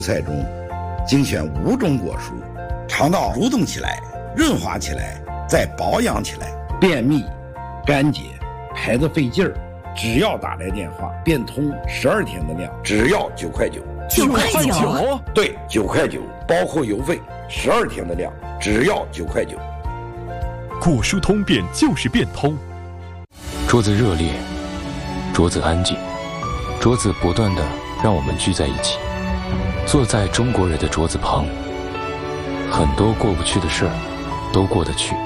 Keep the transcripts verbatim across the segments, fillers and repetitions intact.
菜中精选五种果蔬，肠道蠕动起来，润滑起来，再保养起来，便秘、干结、排得费劲儿，只要打来电话，变通十二天的量，只要九块九。 九块九？ 对，九块九，包括邮费，十二天的量，只要九块九。 果蔬通便就是变通。 桌子热烈，桌子安静，桌子不断的让我们聚在一起，坐在中国人的桌子旁，很多过不去的事儿都过得去。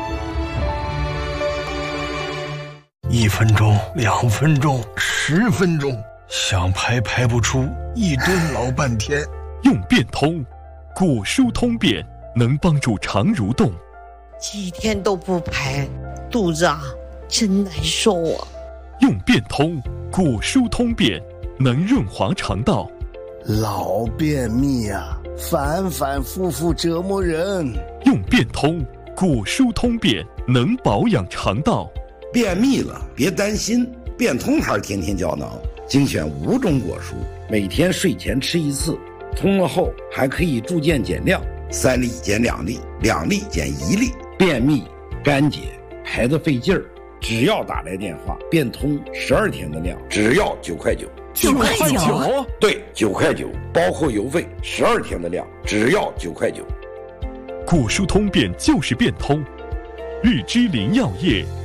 一分钟，两分钟，十分钟，想排排不出，一蹲老半天。 用变通，果蔬通便能帮助肠蠕动。 几天都不排，肚子啊真难受啊。 用变通，果蔬通便能润滑肠道。 老便秘啊，反反复复折磨人。 用变通，果蔬通便能保养肠道。 便秘了别担心，变通牌天天胶囊精选五种果蔬，每天睡前吃一次，通了后还可以逐渐减量，三粒减两粒，两粒减一粒。便秘、干结、排得费劲儿，只要打来电话，变通十二天的量，只要九块九。 九块九？ 对，九块九，包括邮费，十二天的量，只要九块九。 果蔬通便就是变通，日之林药业